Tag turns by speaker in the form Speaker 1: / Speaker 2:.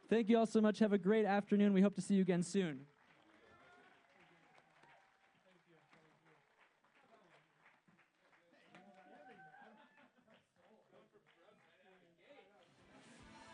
Speaker 1: Thank you all so much. Have a great afternoon. We hope to see you again soon.